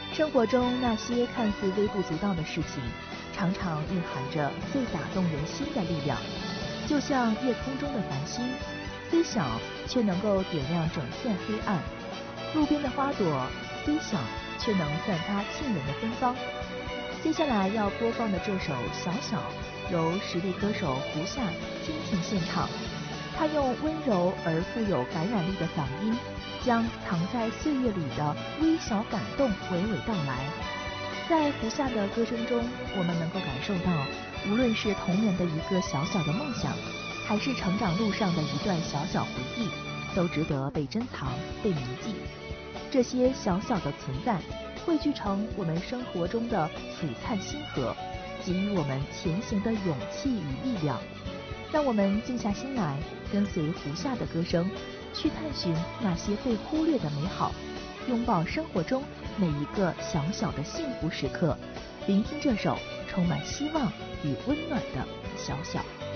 生活中那些看似微不足道的事情，常常蕴含着最打动人心的力量。就像夜空中的繁星，虽小却能够点亮整片黑暗；路边的花朵，虽小却能散发沁人的芬芳。接下来要播放的这首《小小》，由实力歌手胡夏倾情献唱。他用温柔而富有感染力的嗓音，将藏在岁月里的微小感动娓娓道来。在胡夏的歌声中，我们能够感受到，无论是童年的一个小小的梦想，还是成长路上的一段小小回忆，都值得被珍藏、被铭记。这些小小的存在，汇聚成我们生活中的璀璨星河，给予我们前行的勇气与力量。让我们静下心来，跟随胡夏的歌声，去探寻那些被忽略的美好，拥抱生活中每一个小小的幸福时刻，聆听这首充满希望与温暖的小小。